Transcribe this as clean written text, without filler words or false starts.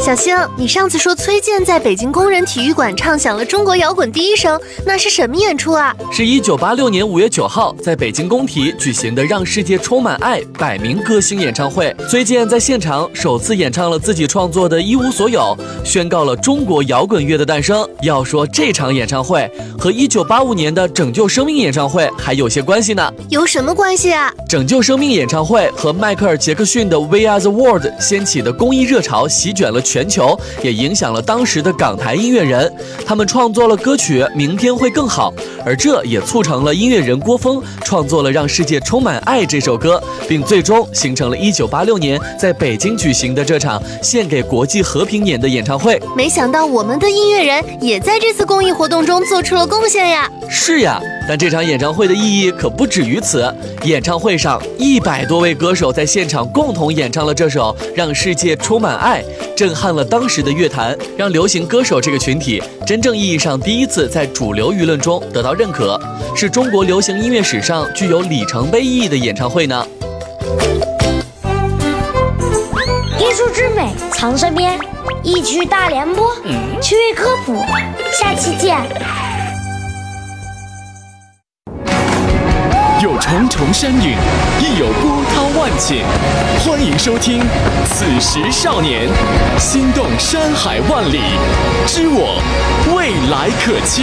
小星，你上次说崔健在北京工人体育馆唱响了中国摇滚第一声，那是什么演出啊？ 是1986年5月9号在北京工体举行的《让世界充满爱》100名歌星演唱会。崔健在现场首次演唱了自己创作的《一无所有》，宣告了中国摇滚乐的诞生。要说这场演唱会和1985年的拯救生命演唱会还有些关系呢。 有什么关系啊？ 拯救生命演唱会和迈克尔·杰克逊的《We Are the World》掀起的公益热潮席卷了全球，也影响了当时的港台音乐人，他们创作了歌曲《明天会更好》，而这也促成了音乐人郭峰创作了《让世界充满爱》这首歌，并最终形成了1986年在北京举行的这场献给国际和平年的演唱会。 没想到我们的音乐人也在这次公益活动中做出了贡献呀！ 是呀，但这场演唱会的意义可不止于此。演唱会上100多位歌手在现场共同演唱了这首《让世界充满爱》，震撼了当时的乐坛，让流行歌手这个群体真正意义上第一次在主流舆论中得到认可，是中国流行音乐史上具有里程碑意义的演唱会呢。 艺术之美藏身边，一曲大联播，趣味科普，下期见。 有重重山岭，亦有波涛万顷。欢迎收听《此时少年》，心动山海万里，知我未来可期。